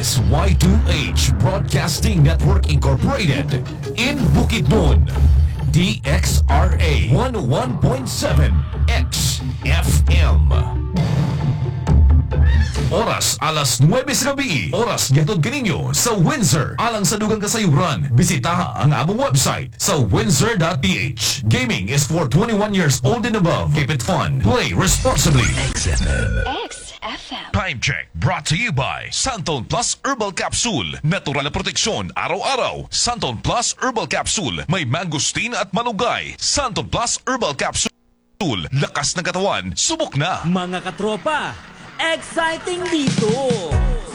is Y2H Broadcasting Network Incorporated in Bukidnon. DXRA 101.7 XFM. Oras alas 9 sa gabi. Oras gihatod kaninyo sa Windsor. Alang sa dugang kasayuran, bisita ang among website sa windsor.ph. Gaming is for 21 years old and above. Keep it fun. Play responsibly. XFM. Time check brought to you by Santon Plus Herbal Capsule. Natural na proteksyon araw-araw. Santon Plus Herbal Capsule. May mangosteen at malunggay. Santon Plus Herbal Capsule. Lakas ng katawan. Subok na. Mga katropa, exciting dito!